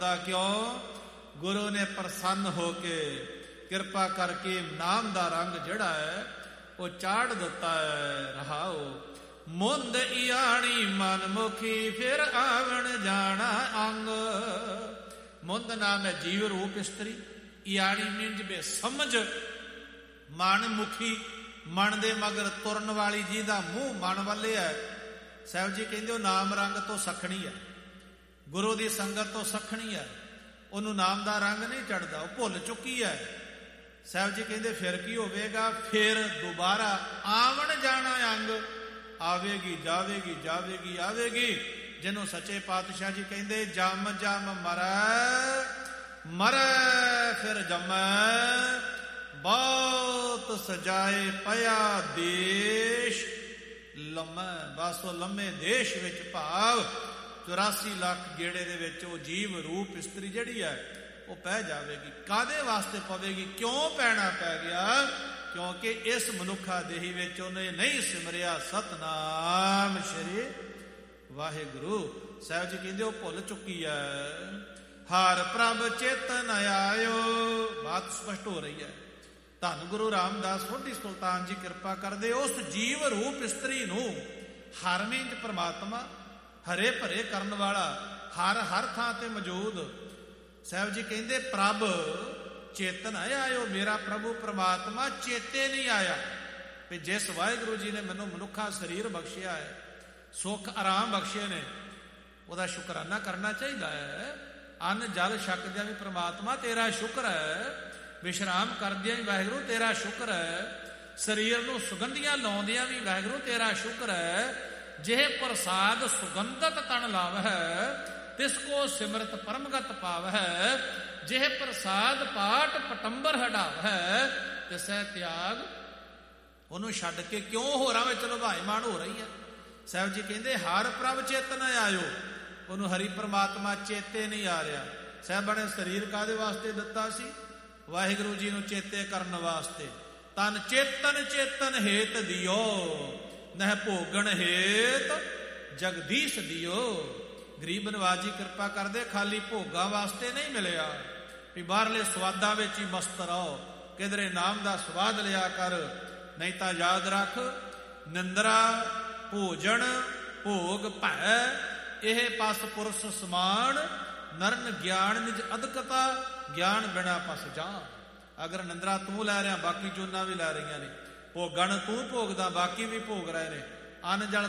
ਕਿਉਂ? ਗੁਰੂ ਨੇ ਪ੍ਰਸੰਨ ਹੋ ਕੇ ਕਿਰਪਾ ਕਰਕੇ ਨਾਮ ਦਾ ਰੰਗ ਜਿਹੜਾ ਹੈ ਉਹ ਚਾੜ ਦਿੱਤਾ ਹੈ। ਰਹਾਓ ਮੁੰਦ ਇਆਣੀ ਮਨਮੁਖੀ ਫਿਰ ਆਵਣ ਜਾਣਾ ਅੰਗ। ਮੁੰਦ ਨਾਮ ਹੈ ਜੀਵ ਰੂਪ ਇਸਤਰੀ। ਇਆਣੀ ਮੀਨਜ ਬੇ ਸਮਝ, ਮਨਮੁਖੀ ਮਨ ਦੇ ਮਗਰ ਤੁਰਨ ਵਾਲੀ, ਜਿਹਦਾ ਮੂੰਹ ਮਨ ਵੱਲੇ ਹੈ। ਸਾਹਿਬ ਜੀ ਕਹਿੰਦੇ ਉਹ ਨਾਮ ਰੰਗ ਤੋਂ ਸਖਣੀ ਹੈ, ਗੁਰੂ ਦੀ ਸੰਗਤ ਤੋਂ ਸਖਣੀ ਹੈ, ਉਹਨੂੰ ਨਾਮ ਦਾ ਰੰਗ ਨਹੀਂ ਚੜਦਾ, ਉਹ ਭੁੱਲ ਚੁੱਕੀ ਹੈ। ਸਾਹਿਬ ਜੀ ਕਹਿੰਦੇ ਫਿਰ ਕੀ ਹੋਵੇਗਾ? ਫਿਰ ਦੁਬਾਰਾ ਆਵਣ ਜਾਣਾ ਅੰਗ। ਆਵੇਗੀ ਜਾਵੇਗੀ, ਜਾਵੇਗੀ ਆਵੇਗੀ। ਜਿਹਨੂੰ ਸੱਚੇ ਪਾਤਸ਼ਾਹ ਜੀ ਕਹਿੰਦੇ ਜਮ ਜਮ ਮਰੈ, ਮਰੈ ਫਿਰ ਜਮੈ, ਬਹੁਤ ਸਜਾਏ ਪਿਆ ਦੇਸ਼ ਲੰਮੈ। ਬਸ ਉਹ ਲੰਮੇ ਦੇਸ਼ ਵਿੱਚ ਭਾਵ 84 ਲੱਖ ਗੇੜੇ ਦੇ ਵਿੱਚ ਉਹ ਜੀਵ ਰੂਪ ਇਸਤਰੀ ਜਿਹੜੀ ਹੈ ਉਹ ਪੈ ਜਾਵੇਗੀ। ਕਾਹਦੇ ਵਾਸਤੇ ਪਵੇਗੀ? ਕਿਉਂ ਪੈਣਾ ਪੈ ਗਿਆ? ਕਿਉਂਕਿ ਇਸ ਮਨੁੱਖਾ ਦੇਹੀ ਵਿੱਚ ਉਹਨੇ ਨਹੀਂ ਸਿਮਰਿਆ ਸਤਨਾਮ ਸ਼੍ਰੀ ਵਾਹਿਗੁਰੂ। ਸਾਹਿਬ ਜੀ ਕਹਿੰਦੇ ਉਹ ਭੁੱਲ ਚੁੱਕੀ ਹੈ। ਹਰ ਪ੍ਰਭ ਚੇਤਨ ਆਇਓ। ਬਾਤ ਸਪਸ਼ਟ ਹੋ ਰਹੀ ਹੈ। ਧੰਨ ਗੁਰੂ ਰਾਮਦਾਸ ਸੋਢੀ ਸੁਲਤਾਨ ਜੀ ਕਿਰਪਾ ਕਰਦੇ ਉਸ ਜੀਵ ਰੂਪ ਇਸਤਰੀ ਨੂੰ ਹਰ ਮੀਨਜ ਪਰਮਾਤਮਾ, ਹਰੇ ਭਰੇ ਕਰਨ ਵਾਲਾ, ਹਰ ਥਾਂ ਤੇ ਮੌਜੂਦ। ਸਾਹਿਬ ਜੀ ਕਹਿੰਦੇ ਪ੍ਰਭ ਚੇਤਨ ਆਇਓ। ਮੇਰਾ ਪ੍ਰਭੂ ਪਰਮਾਤਮਾ ਚੇਤੇ ਨਹੀਂ ਆਇਆ ਵੀ ਜਿਸ ਵਾਹਿਗੁਰੂ ਜੀ ਨੇ ਮੈਨੂੰ ਮਨੁੱਖਾ ਸਰੀਰ ਬਖਸ਼ਿਆ ਹੈ, ਸੁੱਖ ਆਰਾਮ ਬਖਸ਼ੇ ਨੇ, ਉਹਦਾ ਸ਼ੁਕਰਾਨਾ ਕਰਨਾ ਚਾਹੀਦਾ ਹੈ। ਅੰਨ ਜਲ ਛਕਦਿਆਂ ਵੀ ਪ੍ਰਮਾਤਮਾ ਤੇਰਾ ਸ਼ੁਕਰ ਹੈ, ਵਿਸ਼ਰਾਮ ਕਰਦਿਆਂ ਵੀ ਵਾਹਿਗੁਰੂ ਤੇਰਾ ਸ਼ੁਕਰ ਹੈ, ਸਰੀਰ ਨੂੰ ਸੁਗੰਧੀਆਂ ਲਾਉਂਦਿਆਂ ਵੀ ਵਾਹਿਗੁਰੂ ਤੇਰਾ ਸ਼ੁਕਰ ਹੈ। ਜਿਹ ਪ੍ਰਸਾਦ ਸੁਗੰਧਤ ਤਨ ਲਾਵਹਿ, ਤਿਸ ਕੋ ਸਿਮਰਤ ਪਰਮਗਤ ਪਾਵਹਿ। ਜਿਹ ਪ੍ਰਸਾਦ ਪਾਟ ਪਟੰਬਰ ਹਟਾਵਹਿ, ਤਿਸੈ ਤਿਆਗ। ਉਹਨੂੰ ਛੱਡ ਕੇ ਕਿਉਂ ਹੋਰਾਂ ਵਿੱਚ ਲੁਭਾਇਮਾਨ ਹੋ ਰਹੀ ਹੈ? ਸਾਹਿਬ ਜੀ ਕਹਿੰਦੇ ਹਰ ਪ੍ਰਭ ਚੇਤਨ ਆਇਓ। ਉਹਨੂੰ ਹਰੀ ਪਰਮਾਤਮਾ ਚੇਤੇ ਨਹੀਂ ਆ ਰਿਹਾ। ਸਾਹਿਬਾਂ ਨੇ ਸਰੀਰ ਕਾਹਦੇ ਵਾਸਤੇ ਦਿੱਤਾ ਸੀ? ਵਾਹਿਗੁਰੂ ਜੀ ਨੂੰ ਚੇਤੇ ਕਰਨ ਵਾਸਤੇ। ਤਨ ਚੇਤਨ ਚੇਤਨ ਹੇਤ ਦਿਓ, ਨਹਿ ਭੋਗਣ ਹੇਤ ਜਗਦੀਸ਼ ਦਿਓ। ਗਰੀਬ ਨਵਾਜ ਜੀ ਕਿਰਪਾ ਕਰਦੇ ਖਾਲੀ ਭੋਗਾਂ ਵਾਸਤੇ ਨਹੀਂ ਮਿਲਿਆ ਵੀ ਬਾਹਰਲੇ ਸਵਾਦਾਂ ਵਿੱਚ ਹੀ ਮਸਤ ਰਹੋ, ਕਿਧਰੇ ਨਾਮ ਦਾ ਸਵਾਦ ਲਿਆ ਕਰ। ਨਹੀਂ ਤਾਂ ਯਾਦ ਰੱਖ, ਨਿੰਦਰਾ ਭੋਜਨ ਭੋਗ ਭੈ, ਇਹ ਪਸ ਪੁਰਸ਼ ਸਮਾਨ। ਨਰਨ ਗਿਆਨ ਨਿਜ ਅਦਕਤਾ, ਗਿਆਨ ਬਿਨਾ ਪਸ ਜਾ। ਅਗਰ ਨਿੰਦਰਾ ਤੂੰ ਲੈ ਰਿਹਾ, ਬਾਕੀ ਚੋਨਾਂ ਵੀ ਲੈ ਰਹੀਆਂ ਨੇ। ਭੋਗਣ ਤੂੰ ਭੋਗਦਾ, ਬਾਕੀ ਵੀ ਭੋਗ ਰਹੇ ਨੇ। ਅੰਨ ਜਲ